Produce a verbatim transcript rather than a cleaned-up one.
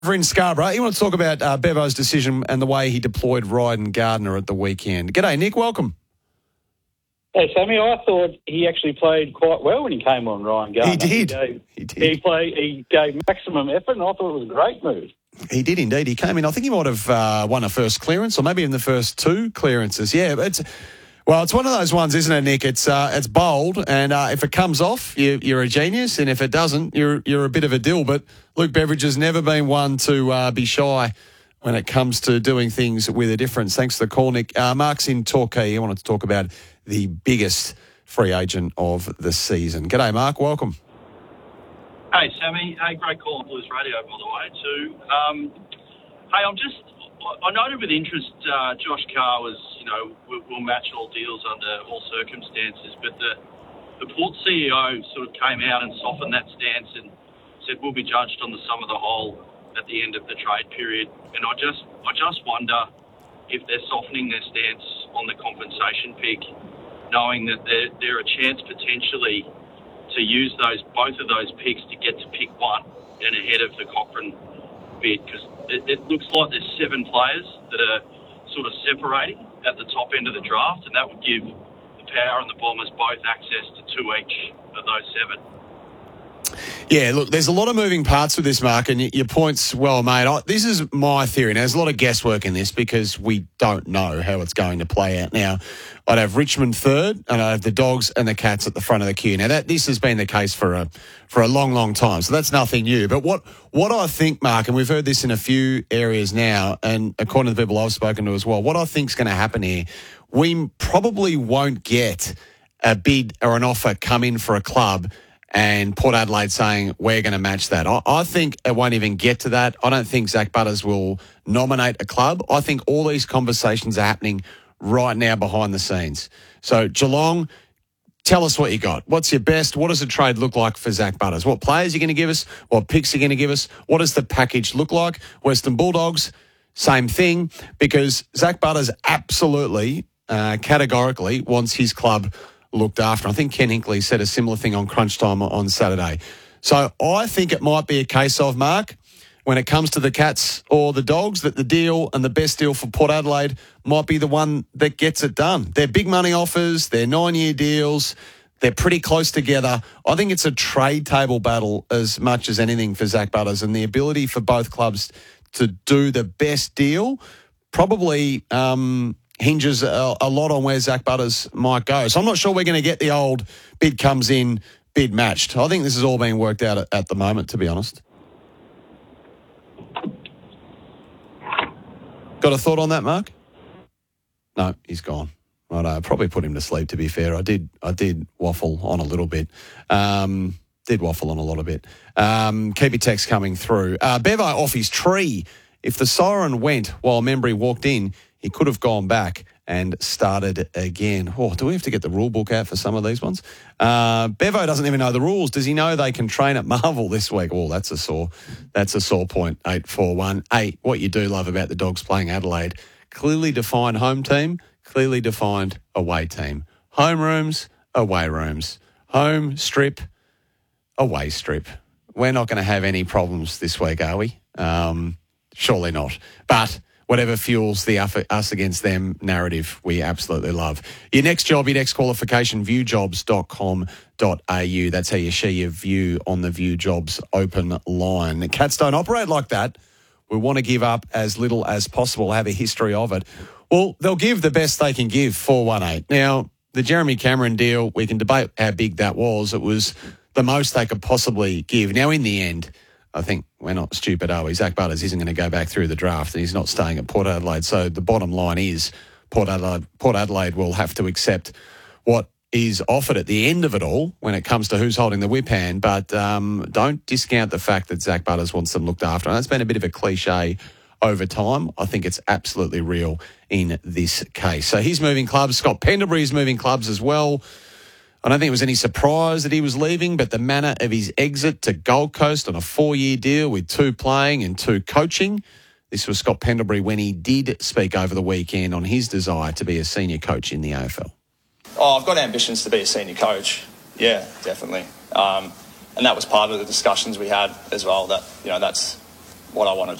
Over in Scarborough, you want to talk about uh, Bevo's decision and the way he deployed Ryden Gardner at the weekend. G'day, Nick. Welcome. Hey, Sammy. I thought he actually played quite well when he came on, Ryan Gardner. He did. He, gave, he did. He, played, he gave maximum effort, and I thought it was a great move. He did indeed. He came in. I think he might have uh, won a first clearance, or maybe in the first two clearances. Yeah, but it's well, it's one of those ones, isn't it, Nick? It's uh, it's bold, and uh, if it comes off, you, you're a genius, and if it doesn't, you're you're a bit of a dill. But Luke Beveridge has never been one to uh, be shy when it comes to doing things with a difference. Thanks for the call, Nick. Uh, Mark's in Torquay. I wanted to talk about the biggest free agent of the season. G'day, Mark. Welcome. Hey, Sammy. Hey, great call on Blues Radio, by the way, too. Um, hey, I'm just... I noted with interest uh, Josh Carr was, you know, we'll, we'll match all deals under all circumstances, but the, the Port C E O sort of came out and softened that stance and said we'll be judged on the sum of the whole at the end of the trade period. And I just I just wonder if they're softening their stance on the compensation pick, knowing that they're, they're a chance potentially to use those both of those picks to get to pick one and ahead of the Cochrane bid, because it, it looks like there's seven players that are sort of separating at the top end of the draft, and that would give the Power and the Bombers both access to two each of those seven. Yeah, look, there's a lot of moving parts with this, Mark, and your point's well made. I, this is my theory. Now, there's a lot of guesswork in this because we don't know how it's going to play out. Now, I'd have Richmond third, and I'd have the Dogs and the Cats at the front of the queue. Now, that this has been the case for a for a long, long time, so that's nothing new. But what, what I think, Mark, and we've heard this in a few areas now, and according to the people I've spoken to as well, what I think's going to happen here, we probably won't get a bid or an offer come in for a club and Port Adelaide saying, we're going to match that. I, I think it won't even get to that. I don't think Zach Butters will nominate a club. I think all these conversations are happening right now behind the scenes. So, Geelong, tell us what you got. What's your best? What does the trade look like for Zach Butters? What players are you going to give us? What picks are you going to give us? What does the package look like? Western Bulldogs, same thing, because Zach Butters absolutely, uh, categorically wants his club looked after. I think Ken Hinkley said a similar thing on Crunch Time on Saturday. So I think it might be a case of, Mark, when it comes to the Cats or the Dogs, that the deal and the best deal for Port Adelaide might be the one that gets it done. They're big money offers, they're nine-year deals, they're pretty close together. I think it's a trade table battle as much as anything for Zach Butters, and the ability for both clubs to do the best deal probably um, hinges a, a lot on where Zach Butters might go. So I'm not sure we're going to get the old bid comes in, bid matched. I think this is all being worked out at, at the moment, to be honest. Got a thought on that, Mark? No, he's gone. Right, I probably put him to sleep, to be fair. I did I did waffle on a little bit. Um, did waffle on a lot of bit. Um, keep your text coming through. Uh, Bevo off his tree. If the siren went while Membry walked in, he could have gone back and started again. Oh, do we have to get the rule book out for some of these ones? Uh, Bevo doesn't even know the rules. Does he know they can train at Marvel this week? Oh, that's a sore, that's a sore point. eight four one. Hey, what you do love about the Dogs playing Adelaide, clearly defined home team, clearly defined away team. Home rooms, away rooms. Home strip, away strip. We're not going to have any problems this week, are we? Um, surely not. But whatever fuels the us against them narrative, we absolutely love. Your next job, your next qualification, view jobs dot com dot a u. That's how you share your view on the View Jobs open line. The Cats don't operate like that. We want to give up as little as possible, have a history of it. Well, they'll give the best they can give, four one eight. Now, the Jeremy Cameron deal, we can debate how big that was. It was the most they could possibly give. Now, in the end, I think we're not stupid, are we? Zach Butters isn't going to go back through the draft and he's not staying at Port Adelaide. So the bottom line is Port Adelaide, Port Adelaide will have to accept what is offered at the end of it all when it comes to who's holding the whip hand. But um, don't discount the fact that Zach Butters wants them looked after. And that's been a bit of a cliche over time. I think it's absolutely real in this case. So he's moving clubs. Scott Pendlebury is moving clubs as well. I don't think it was any surprise that he was leaving, but the manner of his exit to Gold Coast on a four-year deal with two playing and two coaching. This was Scott Pendlebury when he did speak over the weekend on his desire to be a senior coach in the A F L. Oh, I've got ambitions to be a senior coach. Yeah, definitely. Um, and that was part of the discussions we had as well, that, you know, that's what I want to